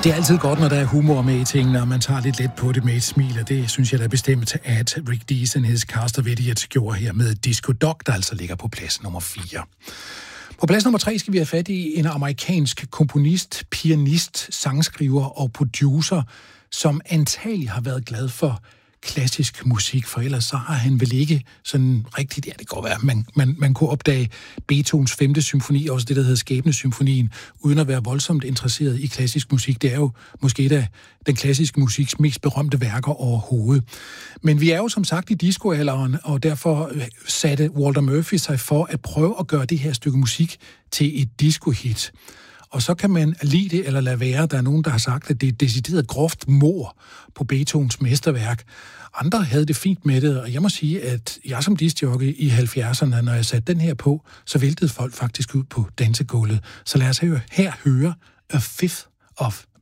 Det er altid godt, når der er humor med i tingene, og man tager lidt let på det med et smil, og det synes jeg da bestemt, at Rick Dees and his Cast of Idiots gjorde her med Disco Dog, der altså ligger på plads nummer 4. På plads nummer 3 skal vi have fat i en amerikansk komponist, pianist, sangskriver og producer, som antagelig har været glad for klassisk musik, for ellers så har han vel ikke sådan rigtigt, ja det kan godt være, man kunne opdage Beethovens 5. symfoni, også det der hedder Skæbnesymfonien, uden at være voldsomt interesseret i klassisk musik. Det er jo måske et af den klassiske musiks mest berømte værker overhovedet. Men vi er jo som sagt i discoalderen, og derfor satte Walter Murphy sig for at prøve at gøre det her stykke musik til et disco-hit. Og så kan man lide det eller lade være. Der er nogen, der har sagt, at det er decideret groft mord på Beethovens mesterværk. Andre havde det fint med det, og jeg må sige, at jeg som discjockey i 70'erne, når jeg satte den her på, så væltede folk faktisk ud på dansegulvet. Så lad os her høre A Fifth of